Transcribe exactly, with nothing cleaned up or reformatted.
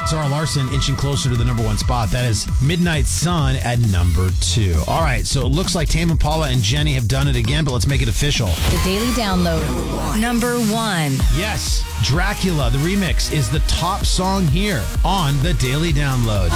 Zara Larson inching closer to the number one spot. That is Midnight Sun at number two. All right, so it looks like Tame Impala and Jenny have done it again, but let's make it official. The Daily Download. Number one. Yes, Dracula, the remix, is the top song here on the Daily Download.